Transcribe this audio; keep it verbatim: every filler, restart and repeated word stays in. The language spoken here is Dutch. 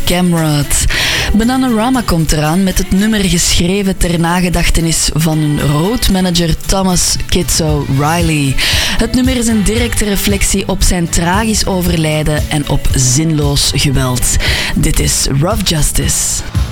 Gamrot. Bananarama komt eraan met het nummer geschreven ter nagedachtenis van hun roadmanager Thomas Kitso Riley. Het nummer is een directe reflectie op zijn tragisch overlijden en op zinloos geweld. Dit is Rough Justice.